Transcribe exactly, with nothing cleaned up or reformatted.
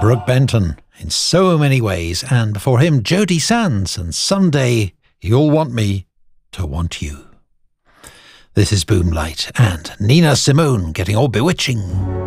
Brook Benton in so many ways, and before him Jody Sands and Someday You'll Want Me to Want You. This is Boomlight and Nina Simone getting all bewitching.